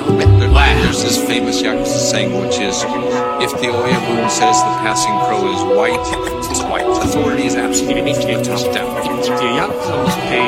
There's this famous Yakuza saying, which is, if the Oyamun says the passing crow is white, it's white. Authority is absolutely top down.